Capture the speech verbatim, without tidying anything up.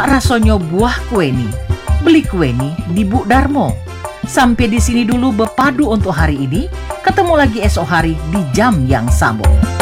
rasonyo buah kue nih. Beli kue nih di Bu Darmo. Sampai di sini dulu Bepadu untuk hari ini. Ketemu lagi esok hari di jam yang sama.